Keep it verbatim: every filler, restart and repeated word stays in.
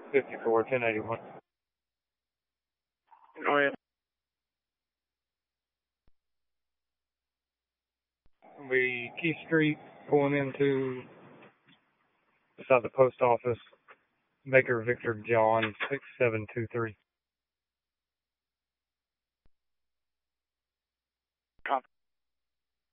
fifty-four, ten eighty-one. Go ahead. We Key Street going into beside the post office. Baker Victor John six seven two three.